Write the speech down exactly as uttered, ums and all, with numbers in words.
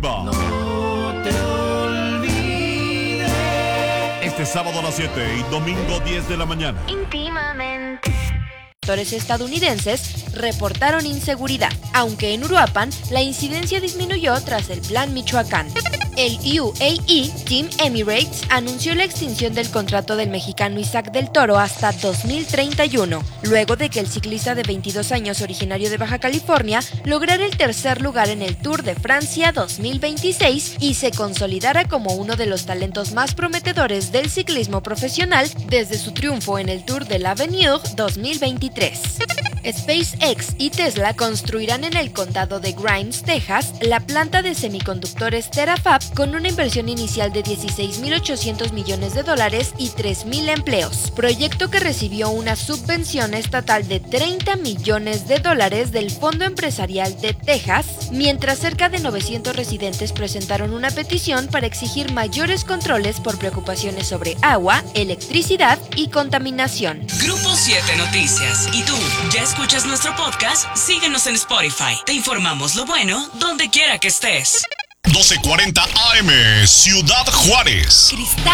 Neiva. No te olvides. Este sábado a las siete y domingo diez de la mañana. Íntimamente. Actores estadounidenses reportaron inseguridad, aunque en Uruapan la incidencia disminuyó tras el Plan Michoacán. El U A E Team Emirates anunció la extinción del contrato del mexicano Isaac del Toro hasta dos mil treinta y uno, luego de que el ciclista de veintidós años originario de Baja California lograra el tercer lugar en el Tour de Francia dos mil veintiséis y se consolidara como uno de los talentos más prometedores del ciclismo profesional desde su triunfo en el Tour de l'Avenir dos mil veintitrés. SpaceX y Tesla construirán en el condado de Grimes, Texas, la planta de semiconductores Terafab con una inversión inicial de dieciséis mil ochocientos millones de dólares y tres mil empleos, proyecto que recibió una subvención estatal de treinta millones de dólares del Fondo Empresarial de Texas, mientras cerca de novecientos residentes presentaron una petición para exigir mayores controles por preocupaciones sobre agua, electricidad y contaminación. Grupo siete Noticias. ¿Y tú, ya escuchas nuestro podcast? Síguenos en Spotify. Te informamos lo bueno donde quiera que estés. doce cuarenta A M, Ciudad Juárez. Cristal.